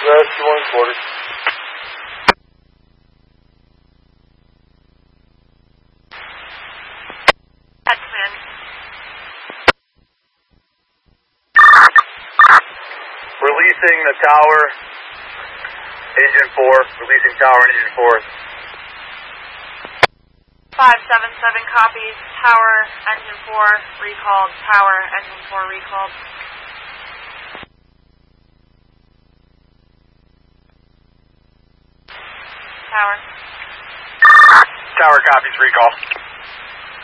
Rescue 140. Releasing the tower, engine 4. Releasing tower and engine 4. 577 copies. Tower, engine 4 recalled. Tower, engine 4 recalled. Tower. Tower copies, recall.